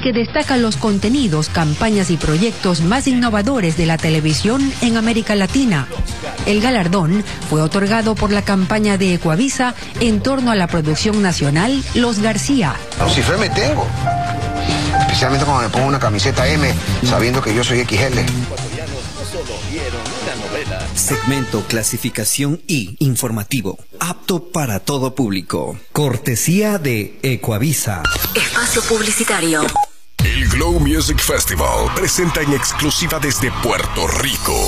que destaca los contenidos, campañas y proyectos más innovadores de la televisión en América Latina. El galardón fue otorgado por la campaña de Ecuavisa en torno a la producción nacional Los García. Si fe me tengo, especialmente cuando me pongo una camiseta M, sabiendo que yo soy XL. Segmento clasificación I informativo, apto para todo público. Cortesía de Ecuavisa. Espacio publicitario. El Glow Music Festival presenta en exclusiva desde Puerto Rico